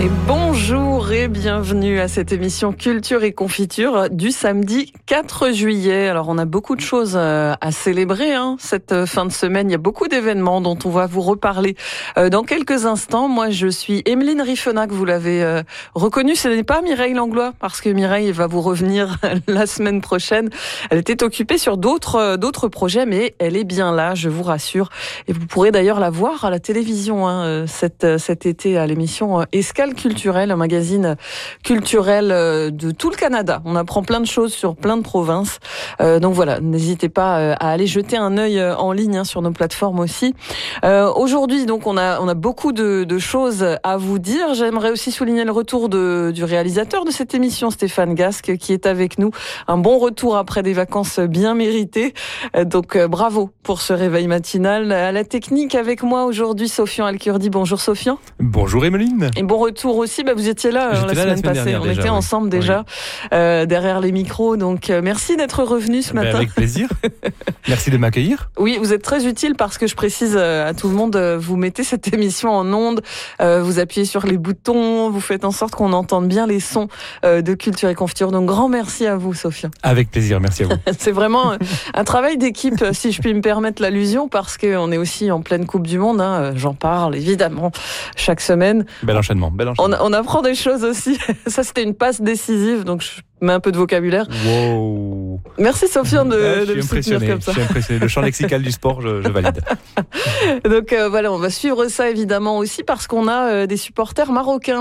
Et bonjour et bienvenue à cette émission Culture et Confiture du samedi 4 juillet. Alors on a beaucoup de choses à célébrer cette fin de semaine. Il y a beaucoup d'événements dont on va vous reparler dans quelques instants. Moi je suis Emeline Riffenac, vous l'avez reconnu, ce n'est pas Mireille Langlois parce que Mireille va vous revenir la semaine prochaine. Elle était occupée sur d'autres projets mais elle est bien là, je vous rassure. Et vous pourrez d'ailleurs la voir à la télévision cet été à l'émission Escale Culturel, un magazine culturel de tout le Canada. On apprend plein de choses sur plein de provinces. Donc voilà, n'hésitez pas à aller jeter un œil en ligne sur nos plateformes aussi. Aujourd'hui, donc on a beaucoup de choses à vous dire. J'aimerais aussi souligner le retour du réalisateur de cette émission, Stéphane Gasque, qui est avec nous. Un bon retour après des vacances bien méritées. Donc bravo pour ce réveil matinal. À la technique avec moi aujourd'hui, Sofian Alkurdi. Bonjour Sofian. Bonjour Emeline. Et bon retour aussi, vous étiez là la semaine passée, on était ensemble déjà derrière les micros, donc merci d'être revenu ce matin. Avec plaisir, merci de m'accueillir. Oui, vous êtes très utile parce que je précise à tout le monde, vous mettez cette émission en ondes, vous appuyez sur les boutons, vous faites en sorte qu'on entende bien les sons de Culture et Confiture, donc grand merci à vous Sophia. Avec plaisir, merci à vous. C'est vraiment un travail d'équipe, si je puis me permettre l'allusion, parce qu'on est aussi en pleine Coupe du Monde, j'en parle évidemment chaque semaine. Bel enchaînement. On apprend des choses aussi. Ça, c'était une passe décisive, donc je mets un peu de vocabulaire. Wow. Merci Sofiane de me soutenir comme ça. Je suis impressionné. Le champ lexical du sport, je valide. Donc voilà, on va suivre ça évidemment aussi parce qu'on a des supporters marocains